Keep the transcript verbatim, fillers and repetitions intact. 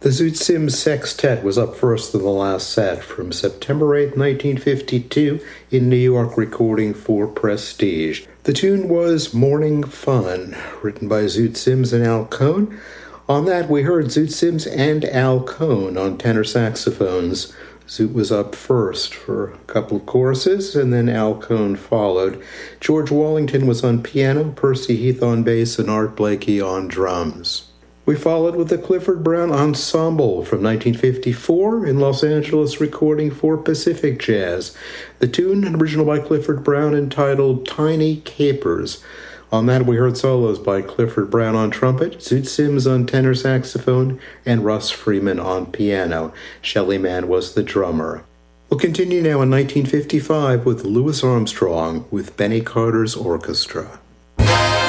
The Zoot Sims Sextet was up first in the last set from September eighth, nineteen fifty-two, in New York, recording for Prestige. The tune was Morning Fun, written by Zoot Sims and Al Cohn. On that, we heard Zoot Sims and Al Cohn on tenor saxophones. Zoot was up first for a couple of choruses, and then Al Cohn followed. George Wallington was on piano, Percy Heath on bass, and Art Blakey on drums. We followed with the Clifford Brown Ensemble from nineteen fifty-four in Los Angeles, recording for Pacific Jazz. The tune, an original by Clifford Brown, entitled Tiny Capers. On that, we heard solos by Clifford Brown on trumpet, Zoot Sims on tenor saxophone, and Russ Freeman on piano. Shelly Manne was the drummer. We'll continue now in nineteen fifty-five with Louis Armstrong with Benny Carter's Orchestra.